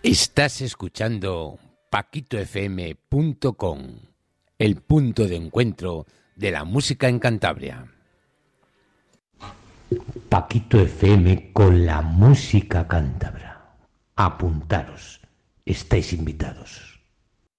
Estás escuchando paquitofm.com, el punto de encuentro de la música en Cantabria. Paquito FM con la música cántabra. Apuntaros, estáis invitados.